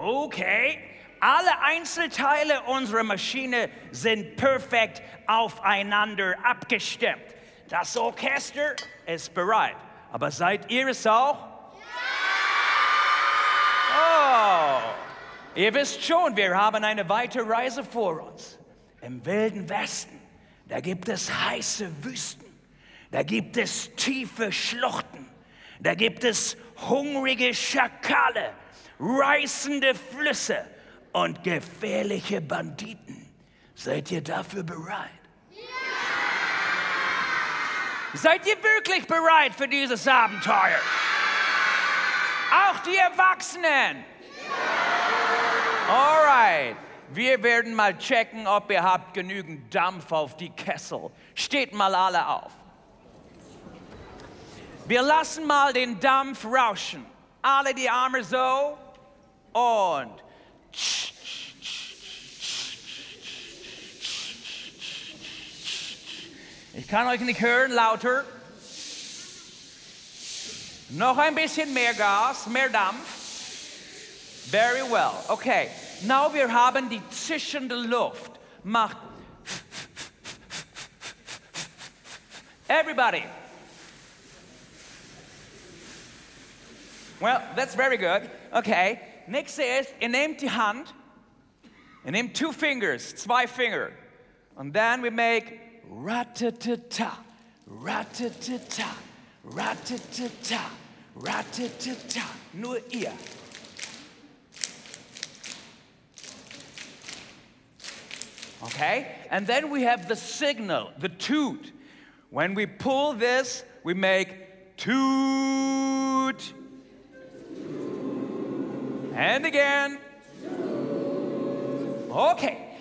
Okay. Alle Einzelteile unserer Maschine sind perfekt aufeinander abgestimmt. Das Orchester ist bereit. Aber seid ihr es auch? Ja! Oh, ihr wisst schon, wir haben eine weite Reise vor uns. Im Wilden Westen, da gibt es heiße Wüsten. Da gibt es tiefe Schluchten. Da gibt es hungrige Schakale, reißende Flüsse und gefährliche Banditen. Seid ihr dafür bereit? Ja! Seid ihr wirklich bereit für dieses Abenteuer? Auch die Erwachsenen? Ja! Alright, wir werden mal checken, ob ihr habt genügend Dampf auf die Kessel. Steht mal alle auf. Wir lassen mal den Dampf rauschen. Alle die Arme so und ich kann euch nicht hören, lauter. Noch ein bisschen mehr Gas, mehr Dampf. Very well. Okay, now wir haben die zischende Luft. Macht everybody. Well, that's very good. Okay, nächste ist, ihr nehmt die Hand, ihr nehmt two fingers, 2 Finger. And then we make rat-ta-ta-ta, rat-ta-ta-ta, rat-ta-ta-ta, rat-ta-ta-ta. Nur ihr. Okay, and then we have the signal, the toot. When we pull this, we make toot. And again. Okay,